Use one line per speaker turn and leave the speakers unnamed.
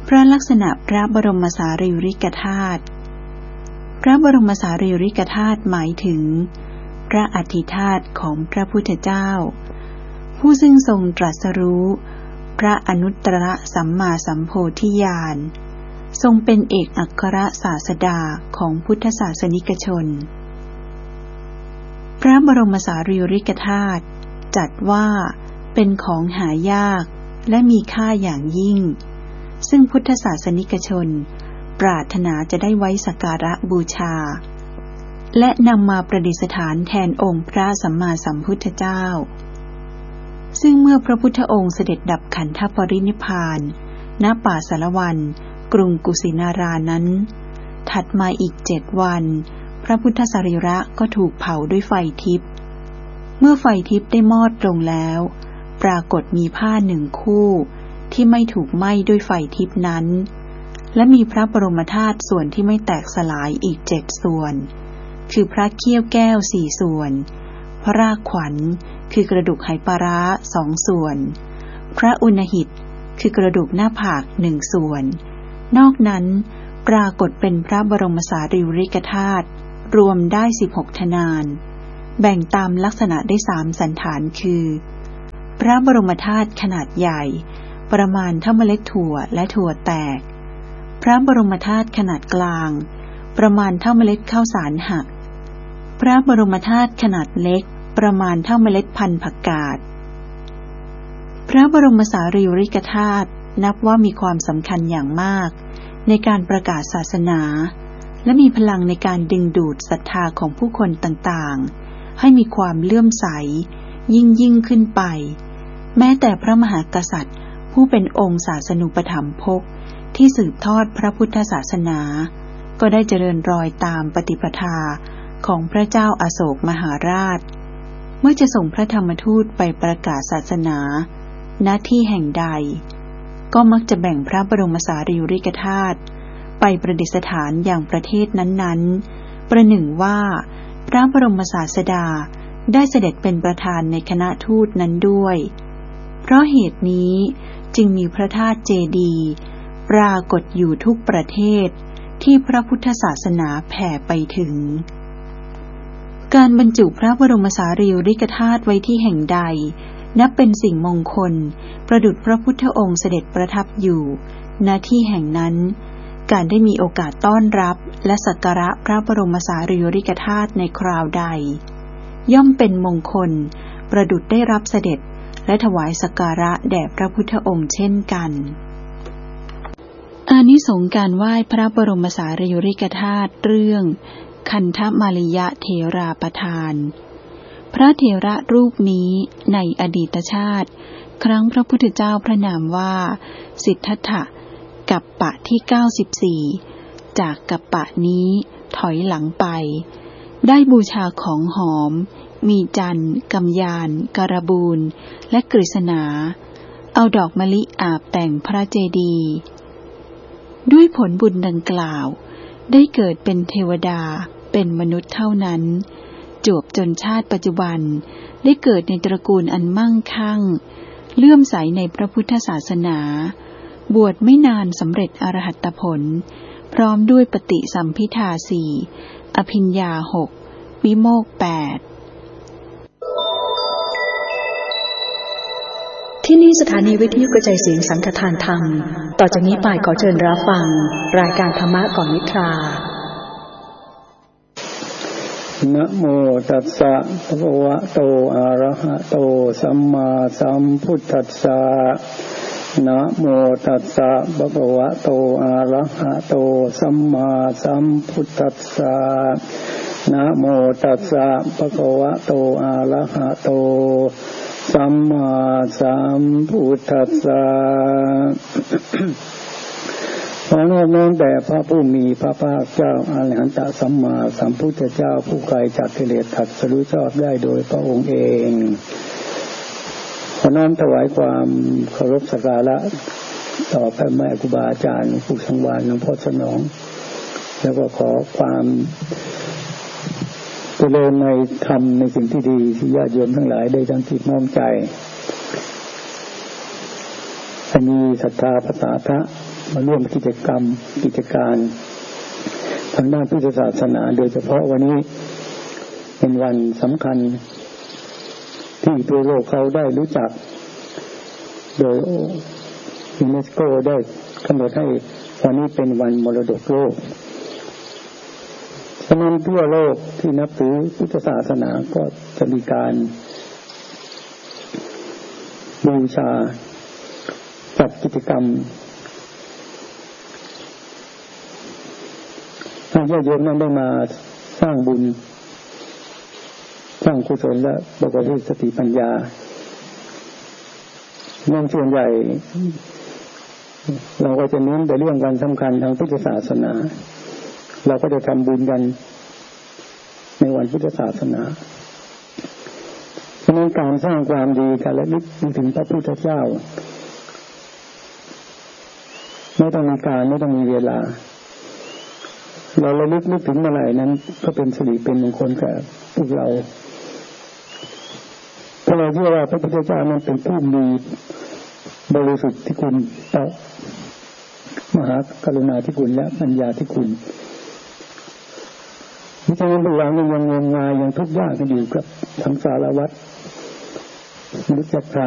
พระลักษณะพระบรมสารีริกธาตุพระบรมสารีริกธาตุหมายถึงพระอธิธาตุของพระพุทธเจ้าผู้ซึ่งทรงตรัสรู้พระอนุตตรสัมมาสัมโพธิญาณทรงเป็นเอกอัครศาสดาของพุทธศาสนิกชนพระบรมสารีริกธาตุจัดว่าเป็นของหายากและมีค่าอย่างยิ่งซึ่งพุทธศาสนิกชนปรารถนาจะได้ไว้สักการะบูชาและนำมาประดิษฐานแทนองค์พระสัมมาสัมพุทธเจ้าซึ่งเมื่อพระพุทธองค์เสด็จดับขันธปรินิพพานณป่าสารวันกรุงกุสินารานั้นถัดมาอีก7 วันพระพุทธสรีระก็ถูกเผาด้วยไฟทิพย์เมื่อไฟทิพย์ได้มอดลงแล้วปรากฏมีผ้า1 คู่ที่ไม่ถูกไหม้ด้วยไฟทิพย์นั้นและมีพระบรมธาตุส่วนที่ไม่แตกสลายอีก7 ส่วนคือพระเขี้ยวแก้ว4 ส่วนพระรากขวัญคือกระดูกไหปลาร้า2 ส่วนพระอุณหิตคือกระดูกหน้าผาก1 ส่วนนอกนั้นปรากฏเป็นพระบรมสารีริกธาตุรวมได้16 ทนานแบ่งตามลักษณะได้3 สันฐานคือพระบรมธาตุขนาดใหญ่ประมาณเท่าเมล็ดถั่วและถั่วแตกพระบรมธาตุขนาดกลางประมาณเท่าเมล็ดข้าวสารหักพระบรมธาตุขนาดเล็กประมาณเท่าเมล็ดพันธุ์ผักกาดพระบรมสารีริกธาตุนับว่ามีความสำคัญอย่างมากในการประกาศศาสนาและมีพลังในการดึงดูดศรัทธาของผู้คนต่างๆให้มีความเลื่อมใสยิ่งขึ้นไปแม้แต่พระมหากษัตริย์ผู้เป็นองค์ศาสนูปถัมภกที่สืบทอดพระพุทธศาสนาก็ได้เจริญรอยตามปฏิปทาของพระเจ้าอโศกมหาราชเมื่อจะส่งพระธรรมทูตไปประกาศศาสนาณที่แห่งใดก็มักจะแบ่งพระบรมสารีริกธาตุไปประดิษฐานอย่างประเทศนั้นๆประหนึ่งว่าพระบรมศาสดาได้เสด็จเป็นประธานในคณะทูตนั้นด้วยเพราะเหตุนี้จึงมีพระธาตุเจดีย์ปรากฏอยู่ทุกประเทศที่พระพุทธศาสนาแผ่ไปถึงการบรรจุพระบรมสารีริกธาตุไว้ที่แห่งใดนับเป็นสิ่งมงคลประดุจพระพุทธองค์เสด็จประทับอยู่ณที่แห่งนั้นการได้มีโอกาสต้อนรับและสักการะพระบรมสารีริกธาตุในคราวใดย่อมเป็นมงคลประดุจได้รับเสด็จและถวายสักการะแด่พระพุทธองค์เช่นกันอานิสงส์การไหว้พระบรมสารีริกธาตุเรื่องคันธมาลิยะเถราประธานพระเถระรูปนี้ในอดีตชาติครั้งพระพุทธเจ้าพระนามว่าสิทธัตถะกัปปะที่94จากกัปปะนี้ถอยหลังไปได้บูชาของหอมมีจันทร์กำยานการบูลและกฤษณาเอาดอกมะลิอาบแต่งพระเจดีย์ด้วยผลบุญดังกล่าวได้เกิดเป็นเทวดาเป็นมนุษย์เท่านั้นจวบจนชาติปัจจุบันได้เกิดในตระกูลอันมั่งคั่งเลื่อมใสในพระพุทธศาสนาบวชไม่นานสำเร็จอรหัตผลพร้อมด้วยปฏิสัมภิทา4อภิญญา6วิโมกข์8
ที่นี่สถานีวิทยุกระจายเสียงสังฆทานธรรมต่อจากนี้ไปขอเชิญรับฟังรายการธรรมะก่อนนิทรา
นะโมตัสสะภะคะวะโตอะระหะโตสัมมาสัมพุทธัสสะนะโมตัสสะภะคะวะโตอะระหะโตสัมมาสัมพุทธัสสะนะโมตัสสะภะคะวะโตอะระหะโตสัมมาสัมพุทธัสสะขอนอบน้อมแด่พระผู้มีพระภาคเจ้าอรหันตสัมมาสัมพุทธเจ้าผู้ไกลจากกิเลสตรัสรู้ชอบได้โดยพระองค์เองขอน้อมถวายความเคารพสักการะต่อพระแม่ครูบาอาจารย์ผู้สังวาลหลวงพ่อสนองแล้วก็ขอความเจริญในธรรมในสิ่งที่ดีที่ญาติโยมทั้งหลายได้ตั้งจิตน้อมใจให้มีศรัทธาประสาทะมาร่วมกิจการทางด้านพุทธศาสนาโดยเฉพาะวันนี้เป็นวันสำคัญที่ทั่วโลกเขาได้รู้จักโดยยูเนสโกได้กำหนดให้วันนี้เป็นวันมรดกโลกฉะนั้นทั่วโลกที่นับถือพุทธศาสนาก็จะมีการบูชาจัดกิจกรรมให้ญาติโยมนั้นได้มาสร้างบุญสร้างกุศลและประกอบด้วยสติปัญญาเรื่องส่วนใหญ่เราก็จะเน้นไปเรื่องวันสำคัญทางพุทธศาสนาเราก็จะทำบุญกันในวันพุทธศาสนาฉะนั้นการสร้างความดีการระลึกถึงพระพุทธเจ้าไม่ต้องมีการไม่ต้องมีเวลาเราระลึกนึกถึงเมื่อไหร่นั้นก็เป็นสิริเป็นมงคลแก่พวกเราเพราะเราเชื่อว่าพระพุทธเจ้านั้นเป็นผู้มีบริสุทธิ์ที่คุณมหากรุณาธิคุณและปัญญาธิคุณมิฉะนั้นพวกเรายังงมงายยังทุกข์ยากกันอยู่กับสังสารวัฏมนุษย์